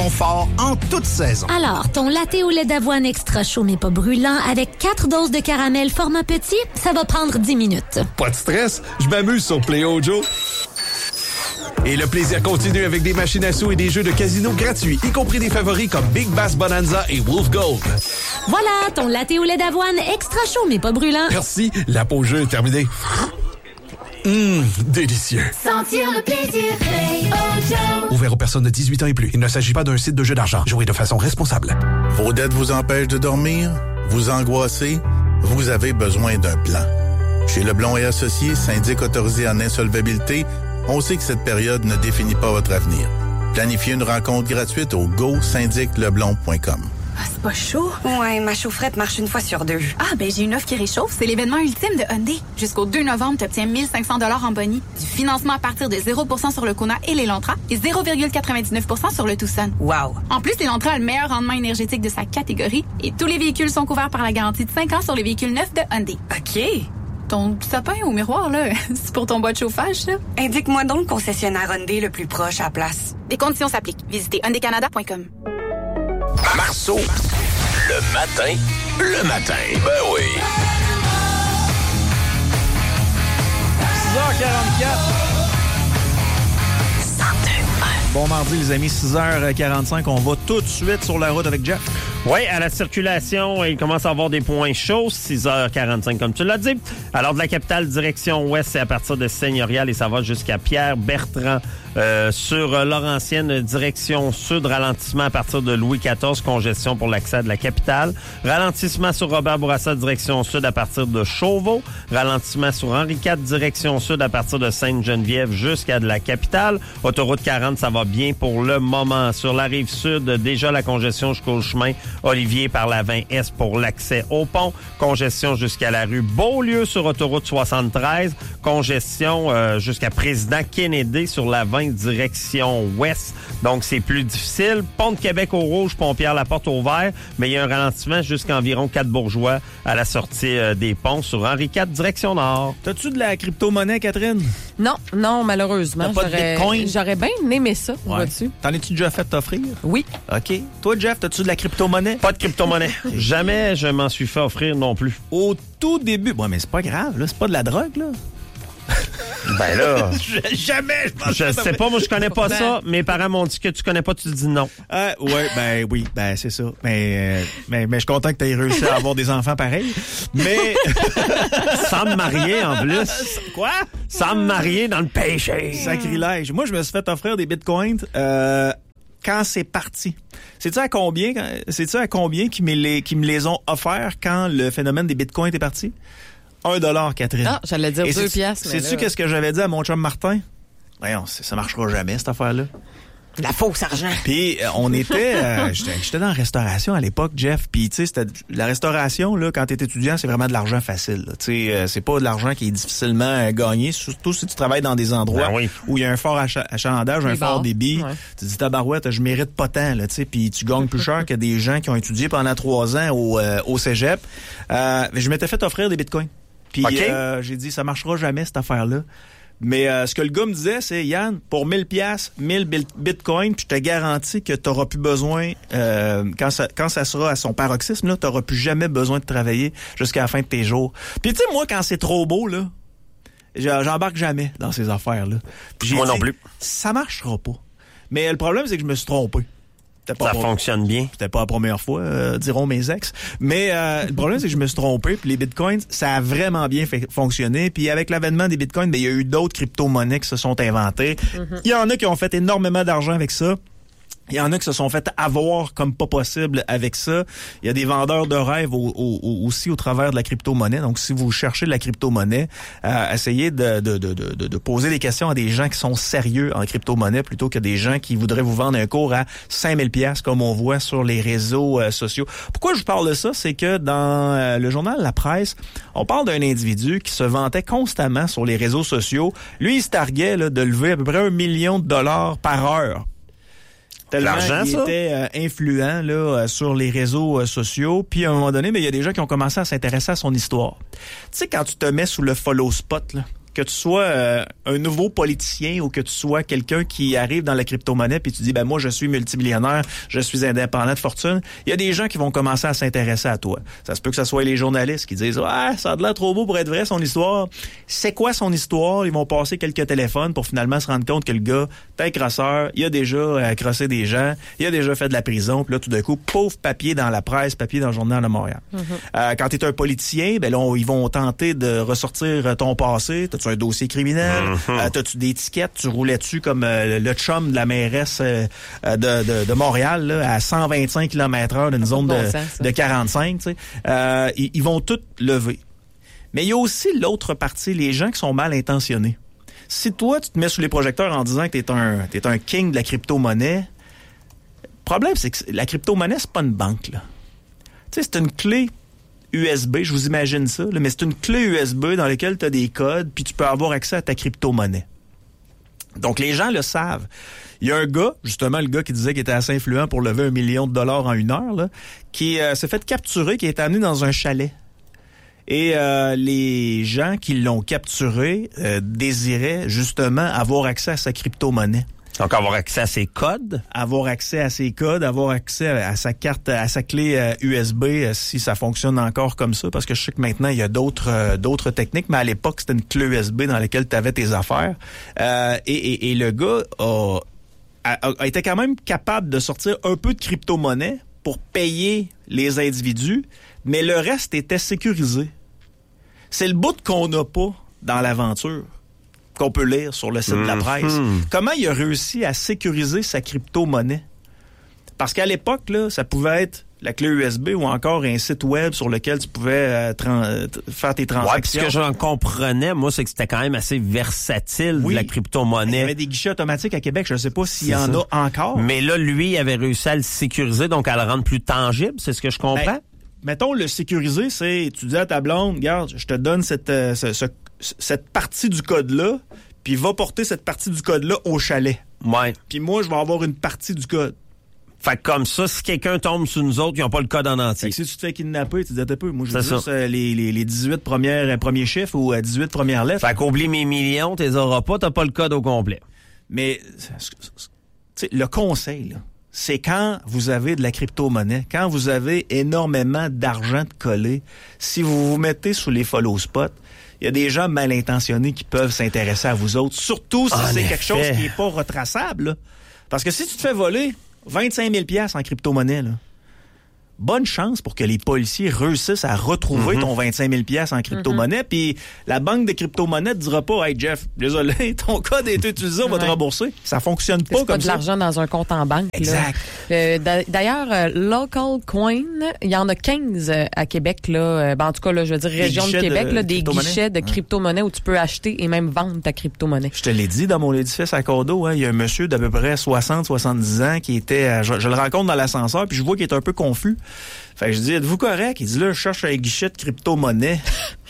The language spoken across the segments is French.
confort en toute saison. Alors, ton latte au lait d'avoine extra chaud mais pas brûlant avec 4 doses de caramel format petit, ça va prendre 10 minutes. Pas de stress, je m'amuse sur Play Ojo. Et le plaisir continue avec des machines à sous et des jeux de casino gratuits, y compris des favoris comme Big Bass Bonanza et Wolf Gold. Voilà, ton latte au lait d'avoine extra chaud mais pas brûlant. Merci, la pause jeu est terminée. Délicieux. Sentir le plaisir, Play Ojo. Ouvert aux personnes de 18 ans et plus. Il ne s'agit pas d'un site de jeu d'argent. Jouez de façon responsable. Vos dettes vous empêchent de dormir? Vous angoissez? Vous avez besoin d'un plan. Chez Leblond et Associés, syndic autorisé en insolvabilité, on sait que cette période ne définit pas votre avenir. Planifiez une rencontre gratuite au gosyndicleblond.com. Ah, c'est pas chaud? Ouais, ma chaufferette marche une fois sur 2. Ah, ben j'ai une offre qui réchauffe. C'est l'événement ultime de Hyundai. Jusqu'au 2 novembre, tu obtiens 1 500 $ en boni, du financement à partir de 0% sur le Kona et l'Elantra et 0,99% sur le Tucson. Wow! En plus, l'Elantra a le meilleur rendement énergétique de sa catégorie et tous les véhicules sont couverts par la garantie de 5 ans sur les véhicules neufs de Hyundai. OK. Ton sapin au miroir, là, c'est pour ton bois de chauffage, ça? Indique-moi donc le concessionnaire Hyundai le plus proche à la place. Des conditions s'appliquent. Visitez hyundaicanada.com. Marceau, le matin. Ben oui. 6h44. Bon mardi, les amis, 6h45. On va tout de suite sur la route avec Jeff. Oui, à la circulation, il commence à avoir des points chauds, 6h45 comme tu l'as dit. Alors de la capitale, direction ouest, c'est à partir de Seigneurial et ça va jusqu'à Pierre-Bertrand. Sur Laurentienne, direction sud, ralentissement à partir de Louis XIV, congestion pour l'accès de la capitale. Ralentissement sur Robert Bourassa, direction sud à partir de Chauveau. Ralentissement sur Henri IV, direction sud à partir de Sainte-Geneviève jusqu'à de la capitale. Autoroute 40, ça va bien pour le moment. Sur la rive sud, déjà la congestion jusqu'au chemin Olivier par la 20S pour l'accès au pont. Congestion jusqu'à la rue Beaulieu sur autoroute 73. Congestion jusqu'à Président Kennedy sur la 20 direction ouest. Donc, c'est plus difficile. Pont de Québec au rouge, Pont-Pierre-Laporte au vert. Mais il y a un ralentissement jusqu'à environ 4 bourgeois à la sortie des ponts sur Henri IV direction nord. T'as-tu de la crypto-monnaie, Catherine? Non, malheureusement. T'as pas de Bitcoin? J'aurais bien aimé ça, vois-tu? T'en es-tu déjà fait t'offrir? Oui. OK. Toi, Jeff, t'as-tu de la crypto-monnaie? Pas de crypto-monnaie. Jamais je m'en suis fait offrir non plus. Au tout début. Bon, mais c'est pas grave, là. C'est pas de la drogue, là. Ben là. Jamais, je sais pas, moi, je connais pas ça. Mes parents m'ont dit que tu connais pas, tu dis non. Oui, c'est ça. Mais je suis content que tu aies réussi à avoir des enfants pareils. Mais. Sans me marier, en plus. Quoi? Sans me marier dans le péché. Sacrilège. Moi, je me suis fait offrir des bitcoins, quand c'est parti. Sais-tu à combien qui me les ont offerts quand le phénomène des bitcoins est parti? $1, Catherine. Ah, j'allais dire 2 piastres. Sais-tu qu'est-ce que j'avais dit à mon chum Martin? Voyons, ça marchera jamais, cette affaire-là. La fausse argent. Puis on était... j'étais dans la restauration à l'époque, Jeff. Puis tu sais, c'était la restauration, là, quand t'es étudiant, c'est vraiment de l'argent facile. Tu sais, c'est pas de l'argent qui est difficilement gagné, surtout si tu travailles dans des endroits où il y a un fort achalandage, un fort débit. Ouais. Tu te dis, tabarouette, je mérite pas tant, là, tu sais. Puis tu gagnes plus cher que des gens qui ont étudié pendant 3 ans au cégep. Je m'étais fait offrir des bitcoins. Puis j'ai dit, ça marchera jamais, cette affaire-là. Mais ce que le gars me disait, c'est, Yann, pour 1000 piastres, 1000 bitcoins, puis je te garantis que tu n'auras plus besoin, quand ça sera à son paroxysme, là, tu n'auras plus jamais besoin de travailler jusqu'à la fin de tes jours. Puis tu sais, moi, quand c'est trop beau, là, j'embarque jamais dans ces affaires-là. Puis moi non plus. Ça marchera pas. Mais le problème, c'est que je me suis trompé. Ça fonctionne bien. C'était pas la première fois, diront mes ex. Mais le problème, c'est que je me suis trompé. Puis les bitcoins, ça a vraiment bien fonctionné. Puis avec l'avènement des bitcoins, il y a eu d'autres crypto-monnaies qui se sont inventées. Il y en a qui ont fait énormément d'argent avec ça. Il y en a qui se sont fait avoir comme pas possible avec ça. Il y a des vendeurs de rêves aussi au travers de la crypto-monnaie. Donc, si vous cherchez de la crypto-monnaie, essayez de poser des questions à des gens qui sont sérieux en crypto-monnaie plutôt que des gens qui voudraient vous vendre un cours à 5000 pièces comme on voit sur les réseaux sociaux. Pourquoi je vous parle de ça? C'est que dans le journal La Presse, on parle d'un individu qui se vantait constamment sur les réseaux sociaux. Lui, il se targuait là, de lever à peu près $1 million par heure. Tellement il était influent là sur les réseaux sociaux. Puis à un moment donné, il y a des gens qui ont commencé à s'intéresser à son histoire. Tu sais, quand tu te mets sous le follow spot, là, que tu sois un nouveau politicien ou que tu sois quelqu'un qui arrive dans la crypto-monnaie puis tu dis, ben moi, je suis multimillionnaire, je suis indépendant de fortune, il y a des gens qui vont commencer à s'intéresser à toi. Ça se peut que ce soit les journalistes qui disent, ah, ça a l'air trop beau pour être vrai, son histoire. C'est quoi son histoire? Ils vont passer quelques téléphones pour finalement se rendre compte que le gars, t'es un crosseur, il a déjà crossé des gens, il a déjà fait de la prison, puis là, tout d'un coup, pauvre papier dans la presse, papier dans le Journal de Montréal. Quand t'es un politicien, ben là, ils vont tenter de ressortir ton passé. T'as-tu un dossier criminel? T'as-tu des tickets? Tu roulais dessus comme le chum de la mairesse de Montréal, là, à 125 km/h d'une zone de 45, tu sais. Ils vont tout lever. Mais il y a aussi l'autre partie, les gens qui sont mal intentionnés. Si toi, tu te mets sous les projecteurs en disant que t'es un king de la crypto-monnaie, le problème, c'est que la crypto-monnaie, c'est pas une banque, là. Tu sais, c'est une clé USB, je vous imagine ça, là, mais c'est une clé USB dans laquelle tu as des codes, puis tu peux avoir accès à ta crypto-monnaie. Donc, les gens le savent. Il y a un gars, justement, le gars qui disait qu'il était assez influent pour lever $1 million en 1 heure, là, qui s'est fait capturer, qui est amené dans un chalet. Et les gens qui l'ont capturé désiraient justement avoir accès à sa crypto-monnaie. Donc, avoir accès à ses codes? Avoir accès à ses codes, avoir accès à sa carte, à sa clé USB, si ça fonctionne encore comme ça, parce que je sais que maintenant, il y a d'autres techniques, mais à l'époque, c'était une clé USB dans laquelle tu avais tes affaires. Et le gars a été quand même capable de sortir un peu de crypto-monnaie pour payer les individus, mais le reste était sécurisé. C'est le bout qu'on n'a pas dans l'aventure, qu'on peut lire sur le site de la presse. Comment il a réussi à sécuriser sa crypto-monnaie? Parce qu'à l'époque, là, ça pouvait être la clé USB ou encore un site web sur lequel tu pouvais faire tes transactions. Ouais, puis ce que j'en comprenais, moi, c'est que c'était quand même assez versatile, la crypto-monnaie. Il y avait des guichets automatiques à Québec, je ne sais pas s'il y en a encore. Mais là, lui, il avait réussi à le sécuriser, donc à le rendre plus tangible, c'est ce que je comprends? Ben, mettons, le sécuriser, c'est, tu dis à ta blonde, regarde, je te donne cette partie du code-là, puis va porter cette partie du code-là au chalet. Ouais. Puis moi, je vais avoir une partie du code. Fait que comme ça, si quelqu'un tombe sur nous autres, ils n'ont pas le code en entier. Fait que si tu te fais kidnapper, tu dis, t'as peu. Moi, je veux juste les 18 premiers chiffres ou 18 premières lettres. Fait qu'oublie mes millions, t'es auras pas, t'as pas le code au complet. Mais, tu sais, le conseil, là, c'est quand vous avez de la crypto-monnaie, quand vous avez énormément d'argent de coller, si vous vous mettez sous les follow spots, il y a des gens mal intentionnés qui peuvent s'intéresser à vous autres, surtout si c'est quelque chose qui n'est pas retraçable. Là. Parce que si tu te fais voler 25 000 $ en crypto-monnaie, là, bonne chance pour que les policiers réussissent à retrouver ton 25 000 $ en crypto-monnaie. Puis la banque de crypto-monnaie ne dira pas, « Hey Jeff, désolé, ton code est utilisé, on va te rembourser. » Ça fonctionne pas comme ça. C'est pas de l'argent dans un compte en banque. Exact. D'ailleurs, Local Coin, il y en a 15 à Québec. Là. En tout cas, là, je veux dire, région de Québec, là, des guichets de crypto-monnaie où tu peux acheter et même vendre ta crypto-monnaie. Je te l'ai dit dans mon édifice à Condo, il y a un monsieur d'à peu près 60-70 ans qui était... Je le rencontre dans l'ascenseur, puis je vois qu'il est un peu confus. Fait que je dis, êtes-vous correct? Il dit, là, je cherche un guichet de crypto-monnaie.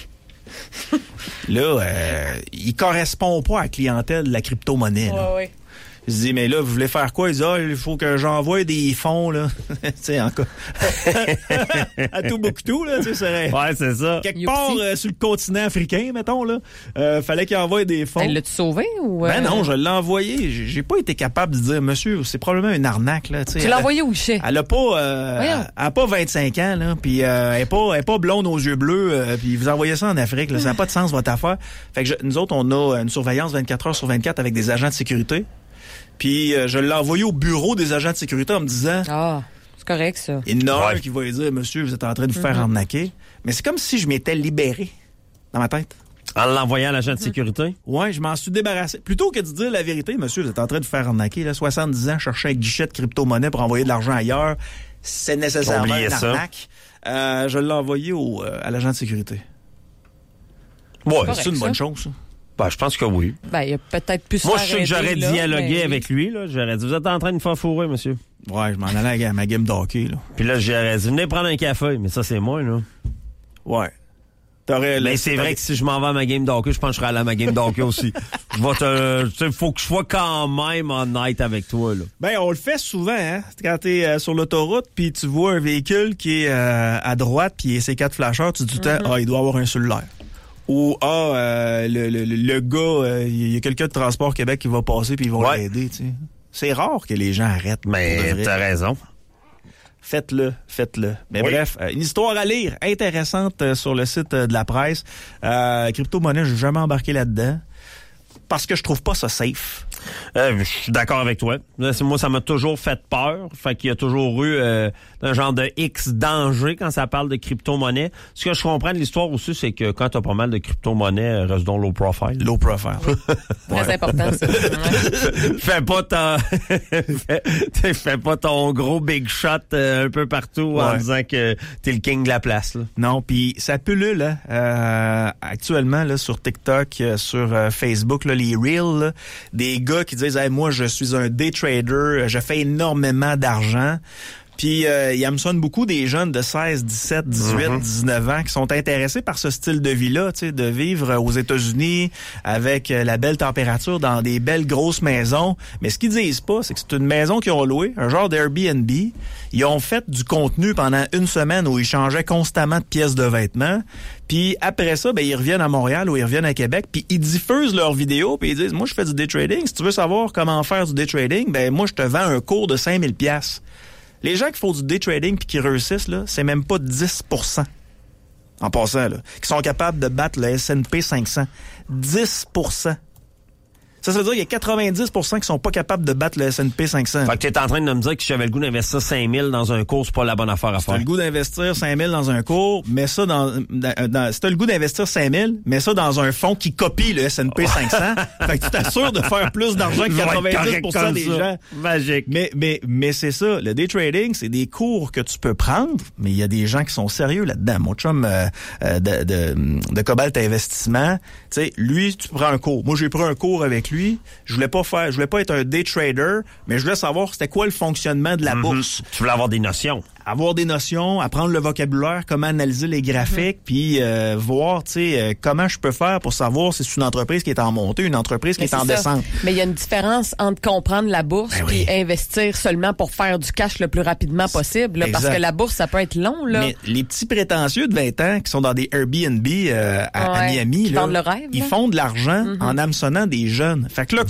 Là, il correspond pas à la clientèle de la crypto-monnaie. Là. Ouais. Je dis, mais là, vous voulez faire quoi? Il dit, il faut que j'envoie des fonds, là. Tu sais, encore. À Tombouctou, là, tu sais, ouais, c'est ça. Quelque part sur le continent africain, mettons, là. Fallait qu'il envoie des fonds. L'as-tu sauvé ou. Ben non, je l'ai envoyé. J'ai pas été capable de dire, monsieur, c'est probablement une arnaque, là. Tu l'as envoyé où, chez? Elle a pas 25 ans, là. Puis, elle est pas blonde aux yeux bleus. Puis, vous envoyez ça en Afrique, là. Ça n'a pas de sens, votre affaire. Fait que nous autres, on a une surveillance 24 heures sur 24 avec des agents de sécurité. Puis je l'ai envoyé au bureau des agents de sécurité en me disant... Ah, c'est correct, ça. Il y en a un qui va lui dire, monsieur, vous êtes en train de vous faire arnaquer. Mais c'est comme si je m'étais libéré dans ma tête. En l'envoyant à l'agent de sécurité? Oui, je m'en suis débarrassé. Plutôt que de dire la vérité, monsieur, vous êtes en train de vous faire arnaquer. Là, 70 ans, chercher un guichet de crypto-monnaie pour envoyer de l'argent ailleurs, c'est nécessairement une arnaque. Je l'ai envoyé à l'agent de sécurité. Ouais, c'est une bonne chose, ça. Ben, je pense que oui. Ben, il y a peut-être plus. Moi, je sais que j'aurais dialogué avec lui, là. J'aurais dit, vous êtes en train de me faire fourrer, monsieur. Ouais, je m'en allais à ma game d'hockey, là. Puis là, j'aurais dit, venez prendre un café. Mais ça, c'est moi, là. Ouais. Mais c'est vrai que si je m'en vais à ma game d'hockey, je pense que je serai allé à ma game d'hockey aussi. Faut que je sois quand même honnête avec toi, là. Ben, on le fait souvent, hein. Quand t'es sur l'autoroute, puis tu vois un véhicule qui est à droite, puis il y a ses 4 flasheurs, tu te dis, il doit avoir un cellulaire. Ou le gars, il y a quelqu'un de Transport Québec qui va passer puis ils vont l'aider, tu sais. C'est rare que les gens arrêtent. Mais t'as raison. Faites-le. Mais bref, une histoire à lire intéressante sur le site de la presse. Crypto-monnaie, j'ai jamais embarqué là-dedans parce que je trouve pas ça safe. Je suis d'accord avec toi. Moi, ça m'a toujours fait peur. Fait qu'il y a toujours eu un genre de X danger quand ça parle de crypto-monnaie. Ce que je comprends de l'histoire aussi, c'est que quand t'as pas mal de crypto-monnaie, reste donc low profile. Low profile. Très important, ça. Fais pas ton gros big shot un peu partout en disant que t'es le king de la place. Là. Non, puis ça pullule actuellement là, sur TikTok, sur Facebook, là, les Reels, là, des gars qui disent hey, moi je suis un day trader, je fais énormément d'argent. Puis il me sonne beaucoup des jeunes de 16, 17, 18, 19 ans qui sont intéressés par ce style de vie-là, tu sais, de vivre aux États-Unis avec la belle température dans des belles grosses maisons. Mais ce qu'ils disent pas, c'est que c'est une maison qu'ils ont louée, un genre d'Airbnb. Ils ont fait du contenu pendant une semaine où ils changeaient constamment de pièces de vêtements. Puis après ça, ben ils reviennent à Montréal ou ils reviennent à Québec, puis ils diffusent leurs vidéos, puis ils disent moi je fais du day trading. Si tu veux savoir comment faire du day trading, ben moi je te vends un cours de 5000 $. Les gens qui font du day trading puis qui réussissent, là, c'est même pas 10%. En passant, là. Qui sont capables de battre le S&P 500. 10%. Ça veut dire qu'il y a 90% qui sont pas capables de battre le S&P 500. Fait que t'es en train de me dire que si j'avais le goût d'investir 5000 dans un cours, c'est pas la bonne affaire à faire. Si t'as le goût d'investir 5000 dans un cours, mets ça si t'as le goût d'investir 5000, mets ça dans un fonds qui copie le S&P 500. Fait que tu t'assures de faire plus d'argent que 90% des gens. Magique. Mais c'est ça. Le day trading, c'est des cours que tu peux prendre, mais il y a des gens qui sont sérieux là-dedans. Mon chum de Cobalt Investissement, tu sais, lui, tu prends un cours. Moi, j'ai pris un cours avec lui. Je voulais pas être un day trader, mais je voulais savoir c'était quoi le fonctionnement de la bourse. Tu voulais avoir des notions. Avoir des notions, apprendre le vocabulaire, comment analyser les graphiques, puis voir, tu sais, comment je peux faire pour savoir si c'est une entreprise qui est en montée, une entreprise qui est en descente. Mais il y a une différence entre comprendre la bourse puis investir seulement pour faire du cash le plus rapidement possible, là, parce que la bourse, ça peut être long, là. Mais les petits prétentieux de 20 ans qui sont dans des Airbnb à Miami, qui là, vendent le rêve, ils font de l'argent en hameçonnant des jeunes. Fait que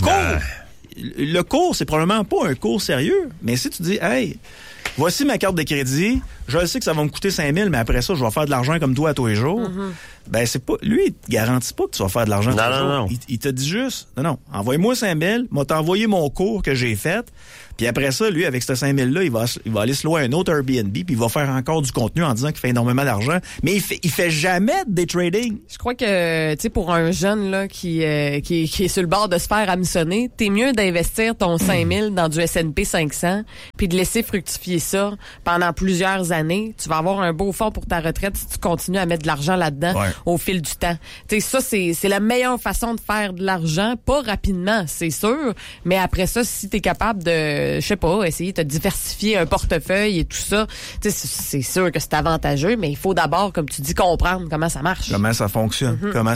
le cours, c'est probablement pas un cours sérieux, mais si tu dis, hey, voici ma carte de crédit, je sais que ça va me coûter 5000, mais après ça, je vais faire de l'argent comme toi à tous les jours. Ben, c'est pas, lui, il te garantit pas que tu vas faire de l'argent tous les jours. Non. Il te dit juste, non, envoie-moi 5000, m'a t'envoyé mon cours que j'ai fait, puis après ça, lui, avec ce 5000-là, il va aller se louer un autre Airbnb, puis il va faire encore du contenu en disant qu'il fait énormément d'argent, mais il fait jamais de day trading. Je crois que, tu sais, pour un jeune, là, qui est sur le bord de se faire hameçonner, t'es mieux d'investir ton 5000 dans du S&P 500, puis de laisser fructifier ça pendant plusieurs années. Tu vas avoir un beau fonds pour ta retraite si tu continues à mettre de l'argent là-dedans au fil du temps. Tu sais, ça, c'est la meilleure façon de faire de l'argent, pas rapidement, c'est sûr, mais après ça, si t'es capable de, je sais pas, essayer de diversifier un portefeuille et tout ça, tu sais, c'est sûr que c'est avantageux, mais il faut d'abord, comme tu dis, comprendre comment ça marche. Comment ça fonctionne.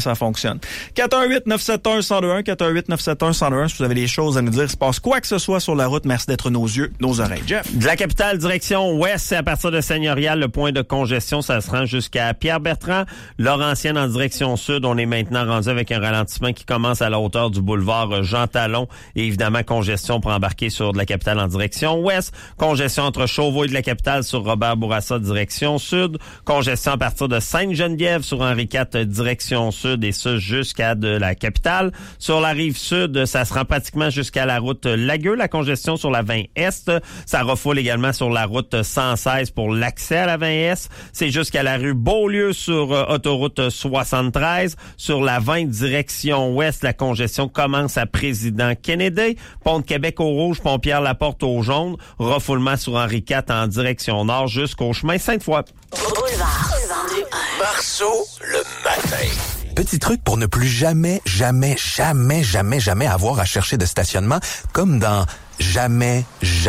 418-971-1021, 418-971-1021, si vous avez des choses à nous dire, il se passe quoi que ce soit sur la route, merci d'être nos yeux, nos oreilles. Jeff. De la capitale, direction ouest, c'est à partir de Seigneurial, le point de congestion, ça se rend jusqu'à Pierre-Bertrand. Laurentienne en direction sud, on est maintenant rendu avec un ralentissement qui commence à la hauteur du boulevard Jean Talon. Et évidemment, congestion pour embarquer sur de la capitale en direction ouest. Congestion entre Chauveau et de la capitale sur Robert Bourassa, direction sud. Congestion à partir de Sainte-Geneviève sur Henri IV, direction sud, et ce jusqu'à de la capitale. Sur la rive sud, ça se rend pratiquement jusqu'à la route Lagueux. La congestion sur la 20 Est. Ça refoule également sur la route 116 pour l'accès à la 20 Est. C'est jusqu'à la rue Beaulieu sur autoroute 73. Sur la 20 direction ouest, la congestion commence à Président Kennedy. Pont de Québec au rouge, Pont Pierre-Laporte au jaune. Refoulement sur Henri IV en direction nord jusqu'au chemin Sainte-Foy. Boulevard. Marceau, le matin. Petit truc pour ne plus jamais avoir à chercher de stationnement, comme dans jamais.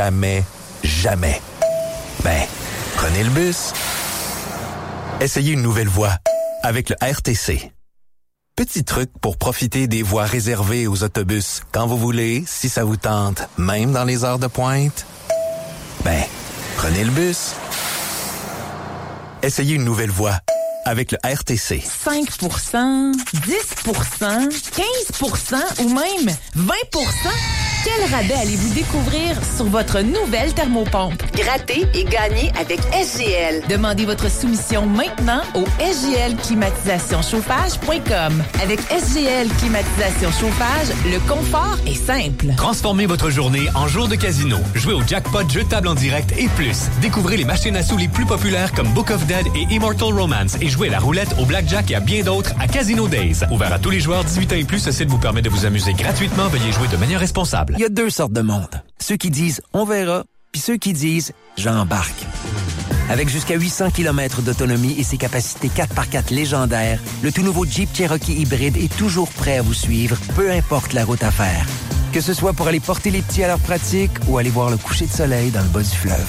Ben, prenez le bus. Essayez une nouvelle voie avec le RTC. Petit truc pour profiter des voies réservées aux autobus quand vous voulez, si ça vous tente, même dans les heures de pointe. Ben, prenez le bus. Essayez une nouvelle voie avec le RTC. 5 10 15 ou même 20 Quel rabais allez-vous découvrir sur votre nouvelle thermopompe? Grattez et gagnez avec SGL. Demandez votre soumission maintenant au sglclimatisationchauffage.com. Avec SGL Climatisation Chauffage, le confort est simple. Transformez votre journée en jour de casino. Jouez au jackpot, jeu de table en direct et plus. Découvrez les machines à sous les plus populaires comme Book of Dead et Immortal Romance et jouez à la roulette, au blackjack et à bien d'autres à Casino Days. Ouvert à tous les joueurs 18 ans et plus, ce site vous permet de vous amuser gratuitement. Veuillez jouer de manière responsable. Il y a deux sortes de monde. Ceux qui disent « on verra », puis ceux qui disent « j'embarque ». Avec jusqu'à 800 km d'autonomie et ses capacités 4x4 légendaires, le tout nouveau Jeep Cherokee hybride est toujours prêt à vous suivre, peu importe la route à faire. Que ce soit pour aller porter les petits à leur pratique ou aller voir le coucher de soleil dans le bas du fleuve.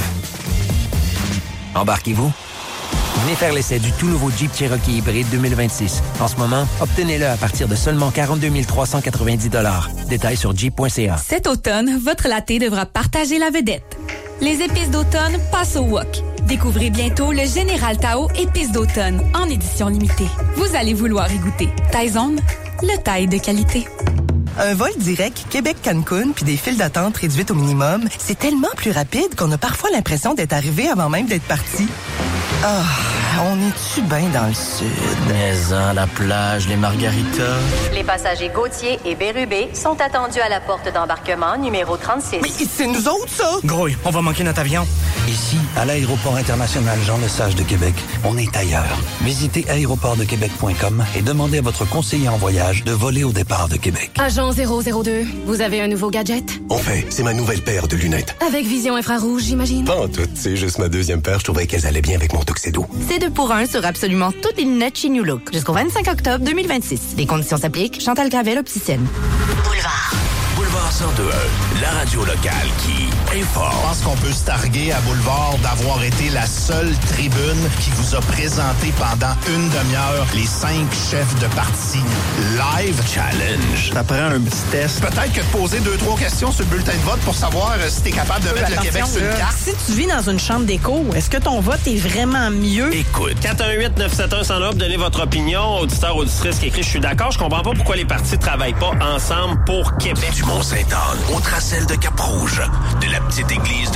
Embarquez-vous? Venez faire l'essai du tout nouveau Jeep Cherokee hybride 2026. En ce moment, obtenez-le à partir de seulement 42 390 $. Détails sur jeep.ca. Cet automne, votre latte devra partager la vedette. Les épices d'automne passent au wok. Découvrez bientôt le Général Tao épices d'automne en édition limitée. Vous allez vouloir y goûter. Taizone, le taille de qualité. Un vol direct Québec-Cancun puis des files d'attente réduites au minimum, c'est tellement plus rapide qu'on a parfois l'impression d'être arrivé avant même d'être parti. Ah, on est-tu bien dans le sud? Mais la plage, les margaritas... Les passagers Gauthier et Bérubé sont attendus à la porte d'embarquement numéro 36. Mais c'est nous autres, ça? Grouille, on va manquer notre avion. Ici, à l'aéroport international Jean-Lesage de Québec, on est ailleurs. Visitez aéroportdequebec.com et demandez à votre conseiller en voyage de voler au départ de Québec. Agent 002, vous avez un nouveau gadget? En fait, c'est ma nouvelle paire de lunettes. Avec vision infrarouge, j'imagine? Pas en tout, c'est juste ma deuxième paire, je trouvais qu'elles allaient bien avec mon tuxedo. C'est 2 pour 1 sur absolument toutes les lunettes chez New Look. Jusqu'au 25 octobre 2026. Les conditions s'appliquent. Chantal Gravel, opticienne. Boulevard 102.1, la radio locale qui informe. Je pense qu'on peut se targuer à Boulevard d'avoir été la seule tribune qui vous a présenté pendant une demi-heure les 5 chefs de parti live. Challenge. Ça prend un petit test. Peut-être que de poser 2-3 questions sur le bulletin de vote pour savoir si t'es capable de mettre le Québec sur une carte. Si tu vis dans une chambre d'écho, est-ce que ton vote est vraiment mieux? Écoute. 418-971-109, donnez votre opinion. Auditeur, auditrice qui écrit « Je suis d'accord, je comprends pas pourquoi les partis ne travaillent pas ensemble pour Québec. » Du Mont-Sainte-Anne au Tracel de Cap-Rouge, de la petite église de